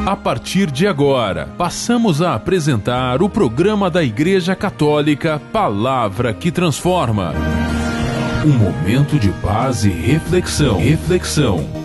A partir de agora, passamos a apresentar o programa da Igreja Católica Palavra que Transforma. Um momento de paz e reflexão.